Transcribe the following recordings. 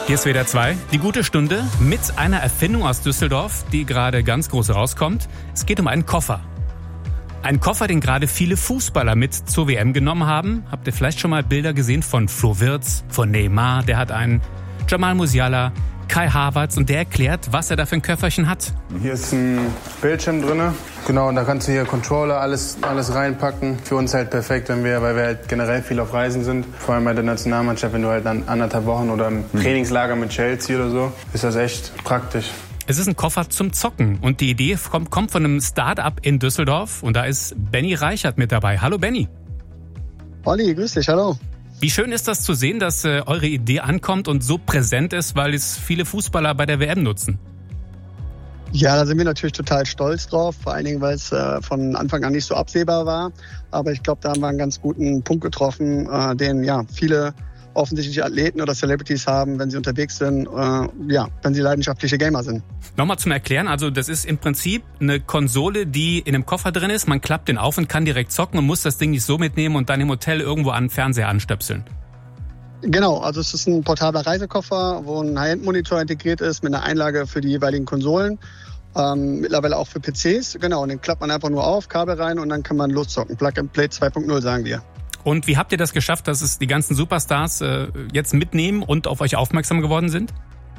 Hier ist WDR 2, die gute Stunde mit einer Erfindung aus Düsseldorf, die gerade ganz groß rauskommt. Es geht um einen Koffer. Ein Koffer, den gerade viele Fußballer mit zur WM genommen haben. Habt ihr vielleicht schon mal Bilder gesehen von Flo Wirtz, von Neymar, der hat einen, Jamal Musiala, Kai Havertz, und der erklärt, was er da für ein Köfferchen hat. Hier ist ein Bildschirm drin. Genau, und da kannst du hier Controller, alles reinpacken. Für uns halt perfekt, weil wir halt generell viel auf Reisen sind. Vor allem bei der Nationalmannschaft, wenn du halt dann 1,5 Wochen oder im Trainingslager mit Chelsea oder so, ist das echt praktisch. Es ist ein Koffer zum Zocken und die Idee kommt von einem Start-up in Düsseldorf und da ist Benny Reichert mit dabei. Hallo Benny. Olli, grüß dich, hallo. Wie schön ist das zu sehen, dass eure Idee ankommt und so präsent ist, weil es viele Fußballer bei der WM nutzen? Ja, da sind wir natürlich total stolz drauf, vor allen Dingen, weil es von Anfang an nicht so absehbar war. Aber ich glaube, da haben wir einen ganz guten Punkt getroffen, den ja viele offensichtlich Athleten oder Celebrities haben, wenn sie unterwegs sind, wenn sie leidenschaftliche Gamer sind. Nochmal zum Erklären, also das ist im Prinzip eine Konsole, die in einem Koffer drin ist. Man klappt den auf und kann direkt zocken und muss das Ding nicht so mitnehmen und dann im Hotel irgendwo an den Fernseher anstöpseln. Genau, also es ist ein portabler Reisekoffer, wo ein High-End-Monitor integriert ist mit einer Einlage für die jeweiligen Konsolen. Mittlerweile auch für PCs. Genau, und den klappt man einfach nur auf, Kabel rein und dann kann man loszocken. Plug and Play 2.0 sagen wir. Und wie habt ihr das geschafft, dass es die ganzen Superstars jetzt mitnehmen und auf euch aufmerksam geworden sind?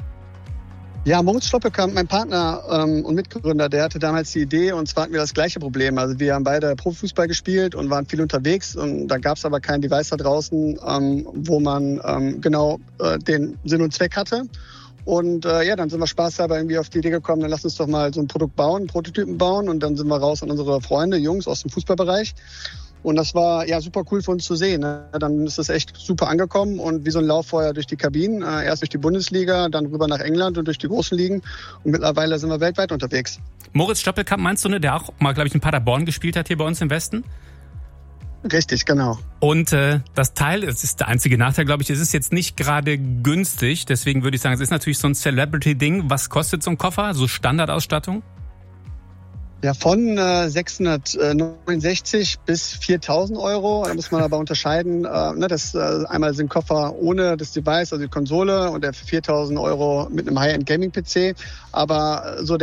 Ja, Moritz Stoppelkamp, mein Partner und Mitgründer, der hatte damals die Idee, und zwar hatten wir das gleiche Problem. Also wir haben beide Profifußball gespielt und waren viel unterwegs und da gab es aber kein Device da draußen, wo man den Sinn und Zweck hatte. Und dann sind wir spaßhalber irgendwie auf die Idee gekommen, dann lass uns doch mal so ein Produkt bauen, Prototypen bauen, und dann sind wir raus an unsere Freunde, Jungs aus dem Fußballbereich. Und das war ja super cool für uns zu sehen. Dann ist das echt super angekommen und wie so ein Lauffeuer durch die Kabinen. Erst durch die Bundesliga, dann rüber nach England und durch die großen Ligen. Und mittlerweile sind wir weltweit unterwegs. Moritz Stoppelkamp meinst du, ne? Der auch mal, glaube ich, in Paderborn gespielt hat hier bei uns im Westen? Richtig, genau. Und das Teil, das ist der einzige Nachteil, glaube ich, es ist jetzt nicht gerade günstig. Deswegen würde ich sagen, es ist natürlich so ein Celebrity-Ding. Was kostet so ein Koffer, so Standardausstattung? Ja, von 669 bis 4.000 Euro. Da muss man aber unterscheiden. Das einmal sind Koffer ohne das Device, also die Konsole, und der für 4.000 Euro mit einem High-End Gaming-PC. Aber so